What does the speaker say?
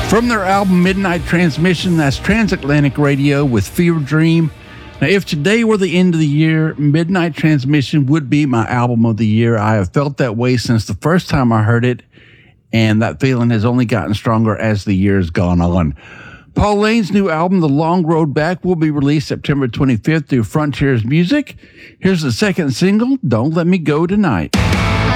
From their album Midnight Transmission, that's Transatlantic Radio with Fever Dream. Now, if today were the end of the year, Midnight Transmission would be my album of the year. I have felt that way since the first time I heard it, and that feeling has only gotten stronger as the year's gone on. Paul Lane's new album, The Long Road Back, will be released September 25th through Frontiers Music. Here's the second single, Don't Let Me Go Tonight.